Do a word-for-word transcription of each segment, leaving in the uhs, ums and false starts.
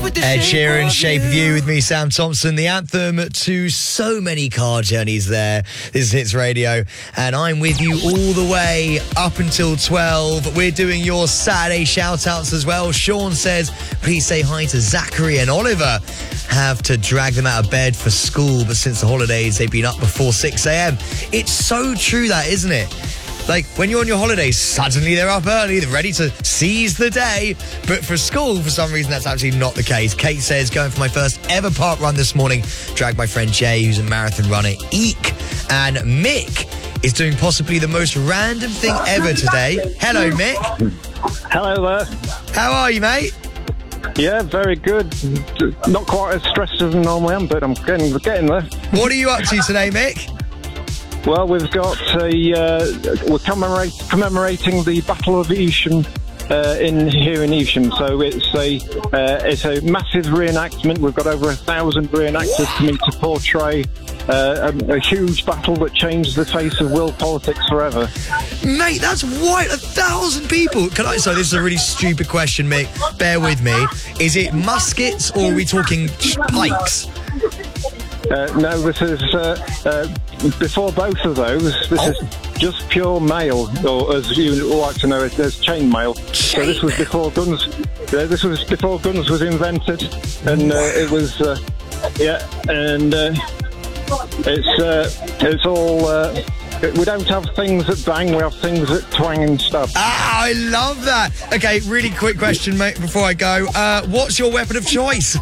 Ed Sheeran, Shape of You with me, Sam Thompson, the anthem to so many car journeys there. This is Hits Radio, and I'm with you all the way up until twelve. We're doing your Saturday shout-outs as well. Sean says, please say hi to Zachary and Oliver. Have to drag them out of bed for school, but since the holidays, they've been up before six a.m. It's so true that, isn't it? Like, when you're on your holidays, suddenly they're up early, they're ready to seize the day. But for school, for some reason, that's actually not the case. Kate says, going for my first ever park run this morning, dragged my friend Jay, who's a marathon runner, Eek. And Mick is doing possibly the most random thing ever today. Hello, Mick. Hello there. How are you, mate? Yeah, very good. Not quite as stressed as I normally am, but I'm getting, getting there. What are you up to today, Mick? Well, we've got a, uh, we're commemorate, commemorating the Battle of Evesham uh, in here in Evesham. So it's a uh, it's a massive reenactment. We've got over a thousand reenactors coming to portray uh, a, a huge battle that changed the face of world politics forever. Mate, that's white. A thousand people. Can I? So this is a really stupid question, Mick. Bear with me. Is it muskets or are we talking pikes? Uh, no, this is uh, uh, before both of those. This oh. is just pure mail, or as you like to know, there's chain mail. Chain so this was before guns. Uh, this was before guns was invented, and uh, it was uh, yeah, and uh, it's uh, it's all. Uh, we don't have things that bang, we have things that twang and stuff. Ah, I love that. Okay, really quick question, mate, before I go. Uh, what's your weapon of choice?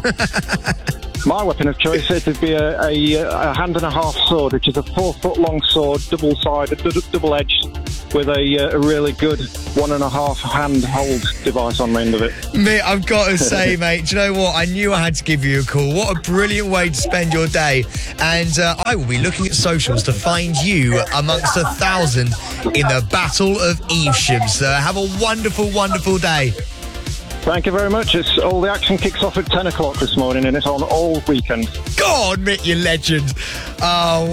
My weapon of choice would be a, a, a hand and a half sword, which is a four foot long sword, double sided, double edged, with a, a really good one and a half hand hold device on the end of it. Mate, I've got to say, mate, do you know what? I knew I had to give you a call. What a brilliant way to spend your day. And uh, I will be looking at socials to find you amongst a thousand in the Battle of Evesham. So have a wonderful, wonderful day. Thank you very much. It's all the action kicks off at ten o'clock this morning, and it's on all weekend. God, Mick, you legend. Oh.